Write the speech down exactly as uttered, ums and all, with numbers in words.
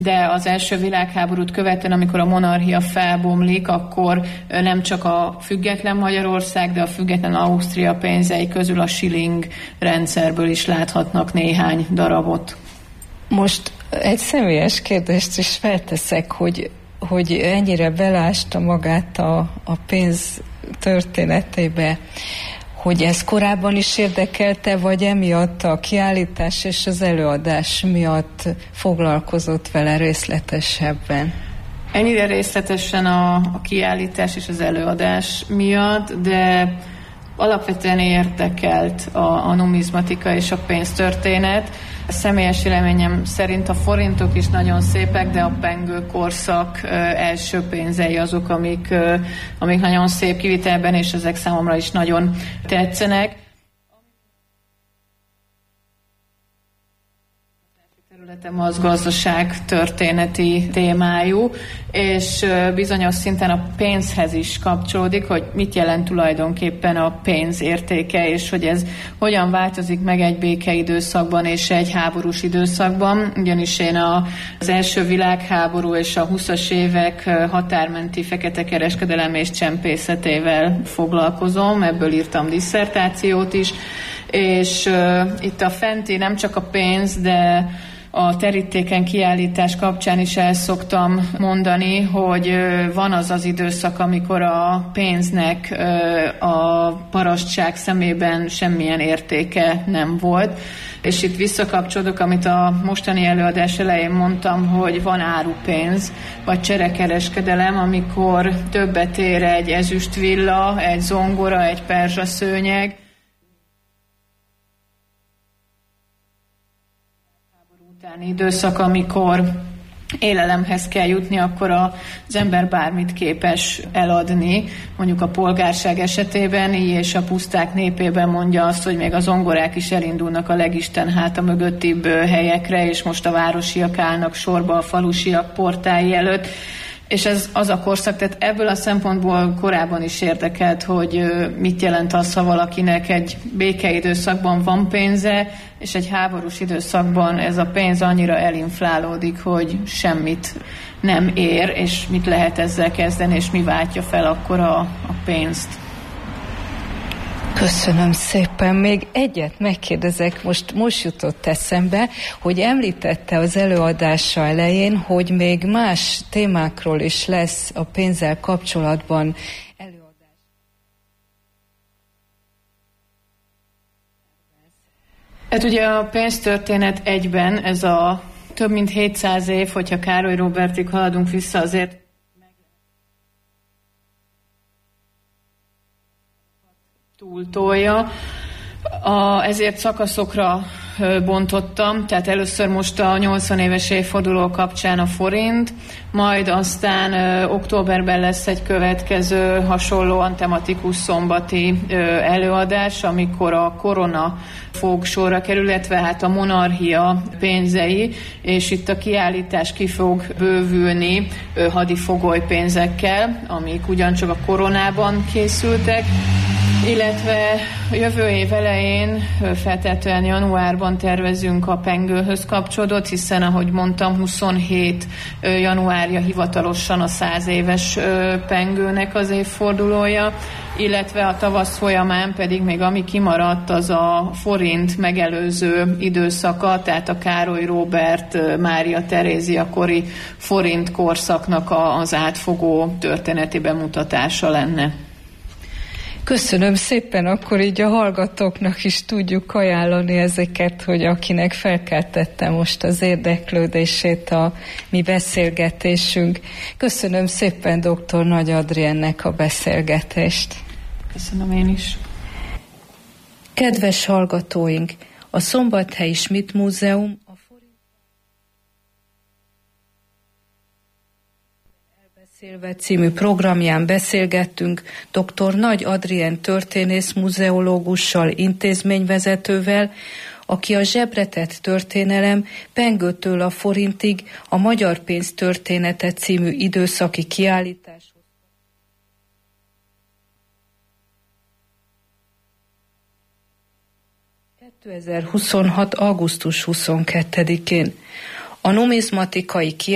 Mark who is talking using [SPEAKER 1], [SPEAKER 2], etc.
[SPEAKER 1] De az első világháborút követően, amikor a monarchia felbomlik, akkor nem csak a független Magyarország, de a független Ausztria pénzei közül a shilling rendszerből is láthatnak néhány darabot.
[SPEAKER 2] Most egy személyes kérdést is felteszek, hogy, hogy ennyire belásta magát a, a pénz történetébe, hogy ez korábban is érdekelte, vagy emiatt a kiállítás és az előadás miatt foglalkozott vele részletesebben?
[SPEAKER 1] Ennyire részletesen a, a kiállítás és az előadás miatt, de alapvetően érdekelt a, a numizmatika és a pénztörténet. A személyes véleményem szerint a forintok is nagyon szépek, de a pengő korszak ö, első pénzei azok, amik, ö, amik nagyon szép kivitelben, és ezek számomra is nagyon tetszenek. Területem az gazdaság történeti témájú, és bizonyos szinten a pénzhez is kapcsolódik, hogy mit jelent tulajdonképpen a pénz értéke, és hogy ez hogyan változik meg egy békeidőszakban és egy háborús időszakban. Ugyanis én az első világháború és a huszas évek határmenti fekete kereskedelem és csempészetével foglalkozom, ebből írtam disszertációt is, és uh, itt a fenti nem csak a pénz, de a terítéken kiállítás kapcsán is el szoktam mondani, hogy van az az időszak, amikor a pénznek a parasztság szemében semmilyen értéke nem volt. És itt visszakapcsolódok, amit a mostani előadás elején mondtam, hogy van árupénz, vagy cserekereskedelem, amikor többet ér egy ezüstvilla, egy zongora, egy perzsaszőnyeg, utáni időszak, amikor élelemhez kell jutni, akkor az ember bármit képes eladni. Mondjuk a polgárság esetében, így és a puszták népében mondja azt, hogy még a zongorák is elindulnak a legisten háta mögöttibb helyekre, és most a városiak állnak sorba a falusiak portái előtt. És ez az a korszak, tehát ebből a szempontból korábban is érdekelt, hogy mit jelent az, ha valakinek egy békeidőszakban van pénze, és egy háborús időszakban ez a pénz annyira elinflálódik, hogy semmit nem ér, és mit lehet ezzel kezdeni, és mi váltja fel akkor a, a pénzt.
[SPEAKER 2] Köszönöm szépen. Még egyet megkérdezek, most, most jutott eszembe, hogy említette az előadása elején, hogy még más témákról is lesz a pénzzel kapcsolatban előadás.
[SPEAKER 1] Hát ugye a pénztörténet egyben, ez a több mint hétszáz év, hogyha Károly Róbertig haladunk vissza, azért túltolja. A, ezért szakaszokra bontottam, tehát először most a nyolcvan éves évforduló kapcsán a forint, majd aztán ö, októberben lesz egy következő hasonlóan tematikus szombati ö, előadás, amikor a korona fog sorra kerül, illetve hát a monarchia pénzei, és itt a kiállítás ki fog bővülni ö, hadifogoly pénzekkel, amik ugyancsak a koronában készültek, illetve jövő év elején, feltétlenül januárban tervezünk a pengőhöz kapcsolódott, hiszen ahogy mondtam, huszonhét januárja hivatalosan a száz éves pengőnek az évfordulója, illetve a tavasz folyamán pedig még ami kimaradt, az a forint megelőző időszaka, tehát a Károly Róbert, Mária Terézia kori forint korszaknak az átfogó történeti bemutatása lenne.
[SPEAKER 2] Köszönöm szépen, akkor így a hallgatóknak is tudjuk ajánlani ezeket, hogy akinek felkeltette most az érdeklődését a mi beszélgetésünk. Köszönöm szépen dr. Nagy Adriennek a beszélgetést.
[SPEAKER 1] Köszönöm én is.
[SPEAKER 2] Kedves hallgatóink, a Szombathelyi Schmidt Múzeum Elbeszélve című programján beszélgettünk dr. Nagy Adrien történész muzeológussal, intézményvezetővel, aki a Zsebretett történelem pengőtől a forintig a Magyar pénz története című időszaki kiállításhoz kétezer-huszonhat. augusztus huszonkettedikén. A numizmatikai kiállítás